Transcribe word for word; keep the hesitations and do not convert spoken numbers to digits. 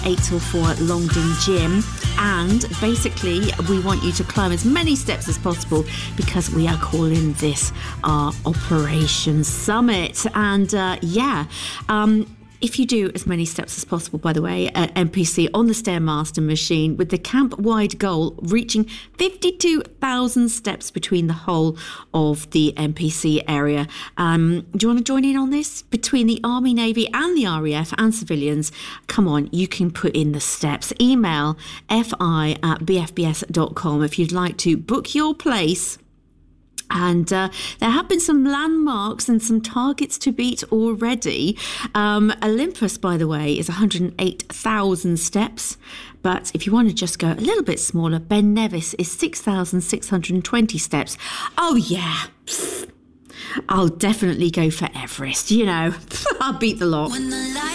eight till four at Longdon Gym. And basically, we want you to climb as many steps as possible because we are calling this our Operation Summit. And uh, yeah, um, if you do as many steps as possible, by the way, at M P C on the Stairmaster machine, with the camp-wide goal reaching fifty-two thousand steps between the whole of the M P C area. Um, do you want to join in on this? Between the Army, Navy and the R A F and civilians, come on, you can put in the steps. Email fi at b f b s dot com if you'd like to book your place. And uh, there have been some landmarks and some targets to beat already. Um, Olympus, by the way, is one hundred eight thousand steps. But if you want to just go a little bit smaller, Ben Nevis is six thousand six hundred twenty steps. Oh, yeah. Pfft. I'll definitely go for Everest, you know. I'll beat the lot.